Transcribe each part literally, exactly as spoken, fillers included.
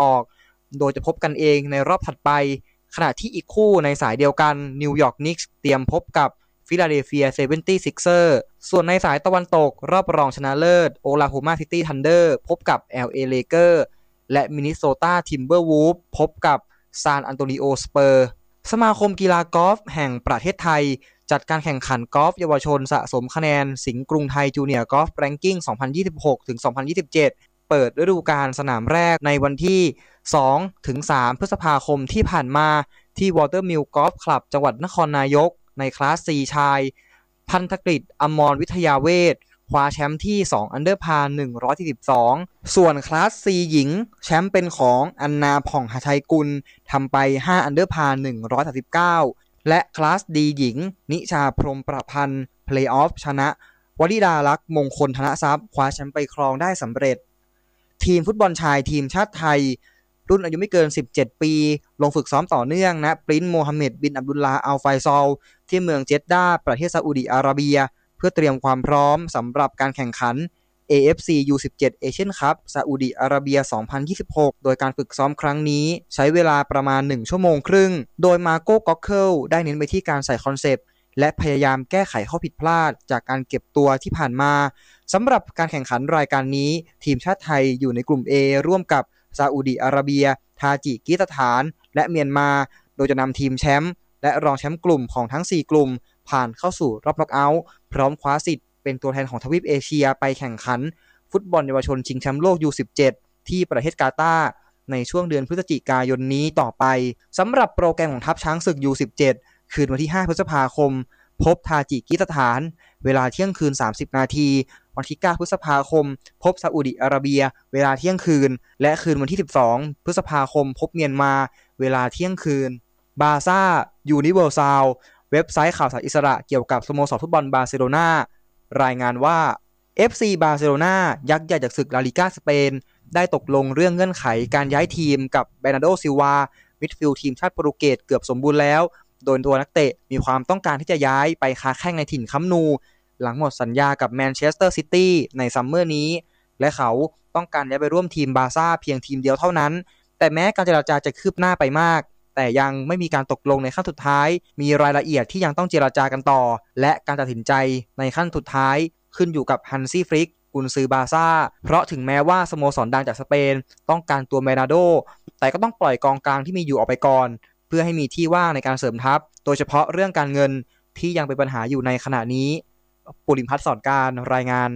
ออกโดยจะพบกันเองในรอบถัดไปขณะที่อีกคู่ในสายเดียวกันนิวยอร์กนิกส์เตรียมพบกับฟิลาเดลเฟีย เซเวนตี้ซิกเซอร์ ส่วนในสายตะวันตกรอบรองชนะเลิศโอคลาโฮมาซิตี้ทันเดอร์พบกับ แอล เอ Lakers และมินนิโซตาทิมเบอร์วูฟพบกับซานอันโตนิโอสเปอร์สมาคมกีฬากอล์ฟแห่งประเทศไทยจัดการแข่งขันกอล์ฟเยาวชนสะสมคะแนนสิงห์กรุงไทยจูเนียร์กอล์ฟแรงกิ้ง สองพันยี่สิบหกถึงสองพันยี่สิบเจ็ด เปิดฤดูกาลสนามแรกในวันที่ สองถึงสาม พฤษภาคมที่ผ่านมาที่ Watermill Golf Club จังหวัดนครนายกในคลาส ซี ชายพันธกฤษอมรวิทยาเวชคว้าแชมป์ที่สองอันเดอร์พาร์หนึ่งร้อยสี่สิบสองส่วนคลาส C หญิงแชมป์เป็นของอันนาผ่องหชัยกุลทำไปห้าอันเดอร์พาร์หนึ่งร้อยสามสิบเก้าและคลาส D หญิงนิชาพรหมประพันธ์เพลย์ออฟชนะวลิดาลักษณ์มงคลธนทรัพย์คว้าแชมป์ไปครองได้สำเร็จทีมฟุตบอลชายทีมชาติไทยรุ่นอายุไม่เกินสิบเจ็ดปีลงฝึกซ้อมต่อเนื่องนะปรินซ์โมฮัมเหม็ดบินอับดุลลาห์อัลไฟซอลที่เมืองเจดดาห์ประเทศซาอุดิอาระเบียเพื่อเตรียมความพร้อมสำหรับการแข่งขัน เอ เอฟ ซี ยู สิบเจ็ด Asian Cup ซาอุดิอาระเบีย สองพันยี่สิบหก โดยการฝึกซ้อมครั้งนี้ใช้เวลาประมาณหนึ่งชั่วโมงครึ่งโดยมาโก้ก็อกเคิลได้เน้นไปที่การใส่คอนเซปต์และพยายามแก้ไขข้อผิดพลาดจากการเก็บตัวที่ผ่านมาสำหรับการแข่งขันรายการนี้ทีมชาติไทยอยู่ในกลุ่ม A ร่วมกับซาอุดิอาระเบียทาจิกิสถานและเมียนมาโดยจะนำทีมแชมป์และรองแชมป์กลุ่มของทั้งสี่กลุ่มผ่านเข้าสู่รอบน็อกเอาท์พร้อมคว้าสิทธิ์เป็นตัวแทนของทวีปเอเชียไปแข่งขันฟุตบอลเยาวชนชิงแชมป์โลก ยู สิบเจ็ด ที่ประเทศกาตาร์ในช่วงเดือนพฤศจิกายนนี้ต่อไปสำหรับโปรแกรมของทัพช้างศึก ยู สิบเจ็ด คืนวันที่ห้าพฤษภาคมพบทาจิกิสถานเวลาเที่ยงคืนสามสิบนาทีวันที่เก้าพฤษภาคมพบซาอุดิอาระเบียเวลาเที่ยงคืนและคืนวันที่สิบสองพฤษภาคมพบเมียนมาเวลาเที่ยงคืนบาซ่ายูนิเวอร์ซัลเว็บไซต์ข่าวสารอิสระเกี่ยวกับสโมสรฟุตบอลบาร์เซโลนารายงานว่า เอฟ ซี บาร์เซโลนายักษ์ใหญ่จากศึกลาลิก้าสเปนได้ตกลงเรื่องเงื่อนไขการย้ายทีมกับเบร์นาร์โดซิลวามิดฟิลด์ทีมชาติโปรตุเกสเกือบสมบูรณ์แล้วโดยตัวนักเตะมีความต้องการที่จะย้ายไปค้าแข้งในถิ่นคัมนูหลังหมดสัญญากับแมนเชสเตอร์ซิตี้ในซัมเมอร์นี้และเขาต้องการย้ายไปร่วมทีมบาร์ซ่าเพียงทีมเดียวเท่านั้นแต่แม้การเจรจาจะคืบหน้าไปมากแต่ยังไม่มีการตกลงในขั้นสุดท้ายมีรายละเอียดที่ยังต้องเจรจากันต่อและการตัดสินใจในขั้นสุดท้ายขึ้นอยู่กับฮันซี่ฟลิกกุนซือบาร์ซ่าเพราะถึงแม้ว่าสโมสรดังจากสเปนต้องการตัวเบร์นาร์โดแต่ก็ต้องปล่อยกองกลางที่มีอยู่ออกไปก่อนเพื่อให้มีที่ว่างในการเสริมทัพโดยเฉพาะเรื่องการเงินที่ยังเป็นปัญหาอยู่ในขณะนี้ปุริมพัฒน์สอนการรายงาน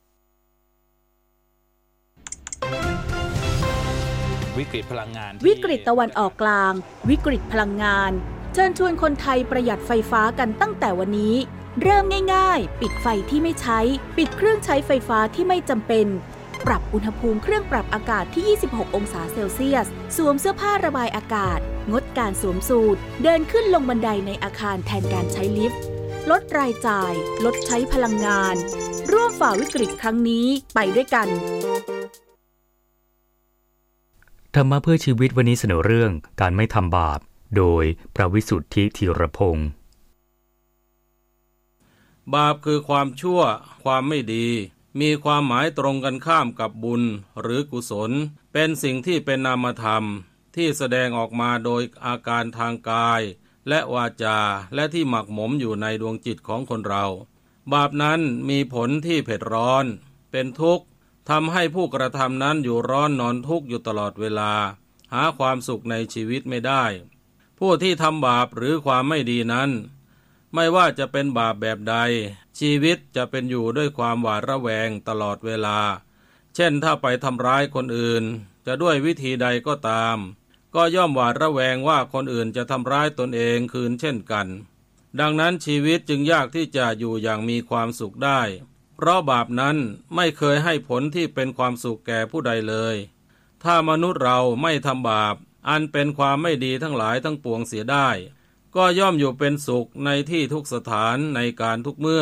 วิกฤตพลังงานวิกฤตตะวันออกกลางวิกฤตพลังงานเชิญชวนคนไทยประหยัดไฟฟ้ากันตั้งแต่วันนี้เริ่มง่ายๆปิดไฟที่ไม่ใช้ปิดเครื่องใช้ไฟฟ้าที่ไม่จำเป็นปรับอุณหภูมิเครื่องปรับอากาศที่ยี่สิบหกองศาเซลเซียสสวมเสื้อผ้าระบายอากาศงดการสวมสูทเดินขึ้นลงบันไดในอาคารแทนการใช้ลิฟต์ลดรายจ่ายลดใช้พลังงานร่วมฝ่าวิกฤตครั้งนี้ไปด้วยกันธรรมะเพื่อชีวิตวันนี้เสนอเรื่องการไม่ทำบาปโดยพระวิสุทธิธีรพงศ์บาปคือความชั่วความไม่ดีมีความหมายตรงกันข้ามกับบุญหรือกุศลเป็นสิ่งที่เป็นนามธรรมที่แสดงออกมาโดยอาการทางกายและวาจาและที่หมักหมมอยู่ในดวงจิตของคนเราบาปนั้นมีผลที่เผ็ดร้อนเป็นทุกข์ทำให้ผู้กระทำนั้นอยู่ร้อนนอนทุกข์อยู่ตลอดเวลาหาความสุขในชีวิตไม่ได้ผู้ที่ทำบาปหรือความไม่ดีนั้นไม่ว่าจะเป็นบาปแบบใดชีวิตจะเป็นอยู่ด้วยความหวาดระแวงตลอดเวลาเช่นถ้าไปทำร้ายคนอื่นจะด้วยวิธีใดก็ตามก็ย่อมหวาดระแวงว่าคนอื่นจะทำร้ายตนเองคืนเช่นกันดังนั้นชีวิตจึงยากที่จะอยู่อย่างมีความสุขได้เพราะบาปนั้นไม่เคยให้ผลที่เป็นความสุขแก่ผู้ใดเลยถ้ามนุษย์เราไม่ทำบาปอันเป็นความไม่ดีทั้งหลายทั้งปวงเสียได้ก็ย่อมอยู่เป็นสุขในที่ทุกสถานในการทุกเมื่อ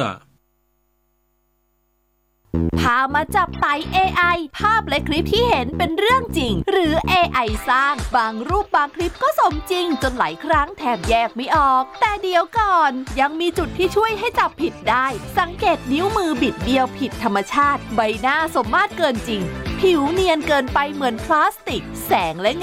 พามาจับไต่ เอ ไอ ภาพและคลิปที่เห็นเป็นเรื่องจริงหรือ เอ ไอ สร้างบางรูปบางคลิปก็สมจริงจนหลายครั้งแทบแยกไม่ออกแต่เดี๋ยวก่อนยังมีจุดที่ช่วยให้จับผิดได้สังเกตนิ้วมือบิดเบี้ยวผิดธรรมชาติใบหน้าสมมาตรเกินจริงพผิวเนียนเกินไปเหมือนพลาสติกแสงและ